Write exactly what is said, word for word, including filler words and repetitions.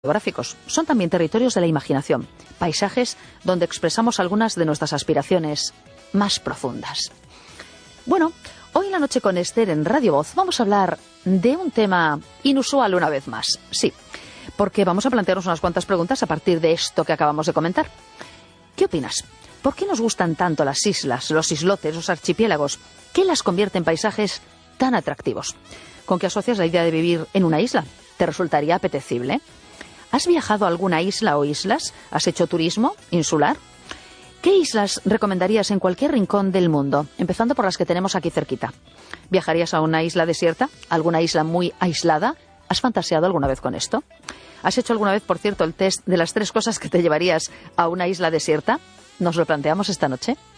geográficos, son también territorios de la imaginación, paisajes donde expresamos algunas de nuestras aspiraciones más profundas. Bueno, hoy en la noche con Esther en Radio Voz vamos a hablar de un tema inusual una vez más, sí, porque vamos a plantearnos unas cuantas preguntas a partir de esto que acabamos de comentar. ¿Qué opinas? ¿Por qué nos gustan tanto las islas, los islotes, los archipiélagos? ¿Qué las convierte en paisajes tan atractivos? ¿Con qué asocias la idea de vivir en una isla? ¿Te resultaría apetecible? ¿Has viajado a alguna isla o islas? ¿Has hecho turismo insular? ¿Qué islas recomendarías en cualquier rincón del mundo? Empezando por las que tenemos aquí cerquita. ¿Viajarías a una isla desierta? ¿Alguna isla muy aislada? ¿Has fantaseado alguna vez con esto? ¿Has hecho alguna vez, por cierto, el test de las tres cosas que te llevarías a una isla desierta? ¿Nos lo planteamos esta noche?